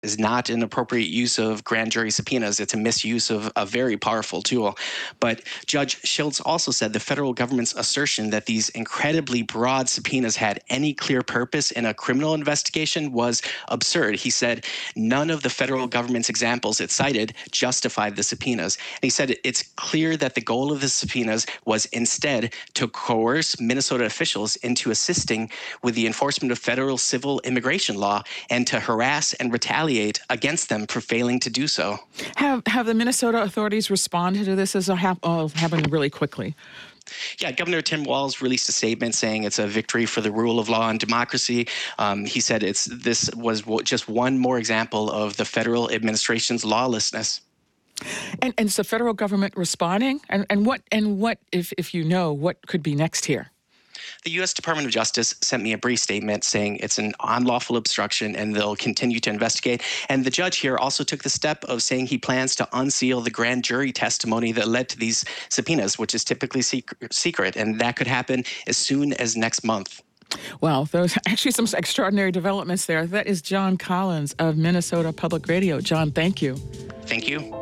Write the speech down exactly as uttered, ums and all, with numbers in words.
is not an appropriate use of grand jury subpoenas. It's a misuse of a very powerful tool. But Judge Schiltz also said the federal government's assertion that these incredibly broad subpoenas had any clear purpose in a criminal investigation was absurd. He said none of the federal government's examples it cited justified the subpoenas. And he said it's clear that the goal of the subpoenas was instead to coerce Minnesota officials into assisting with the enforcement of federal civil immigration law and to harass and retaliate against them for failing to do so. Have have the Minnesota authorities responded to this as a hap- oh, happened really quickly? Yeah, Governor Tim Walz released a statement saying it's a victory for the rule of law and democracy. Um, he said it's this was just one more example of the federal administration's lawlessness. And and is the federal government responding? And and what and what if if you know what could be next here? The U S Department of Justice sent me a brief statement saying it's an unlawful obstruction and they'll continue to investigate. And the judge here also took the step of saying he plans to unseal the grand jury testimony that led to these subpoenas, which is typically secret. And that could happen as soon as next month. Well, those are actually some extraordinary developments there. That is John Collins of Minnesota Public Radio. John, thank you. Thank you.